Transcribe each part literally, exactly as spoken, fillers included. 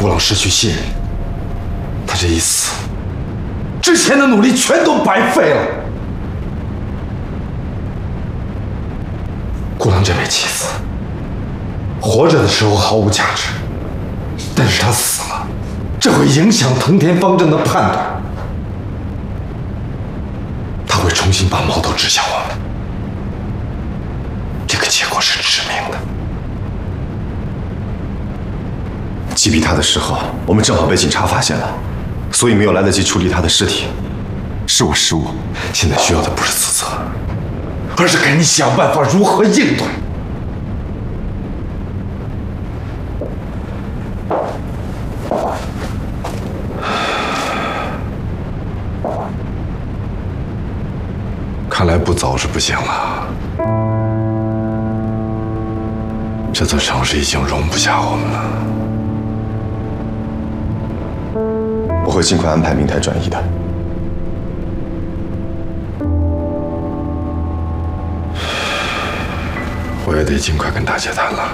顾浪失去信任，他这一死，之前的努力全都白费了。顾浪这位妻子，活着的时候毫无价值，但是他死了，这会影响藤田方阵的判断，他会重新把矛头指向我们，这个结果是致命的。 击毙他的时候，我们正好被警察发现了，所以没有来得及处理他的尸体，是我失误。 现在需要的不是自责，而是赶紧想办法如何应对。看来不走是不行了，这座城市已经容不下我们了。 我会尽快安排明台转移的。 我也得尽快跟大姐谈了，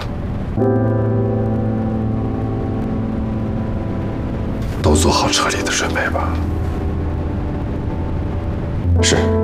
都做好撤离的准备吧。 是。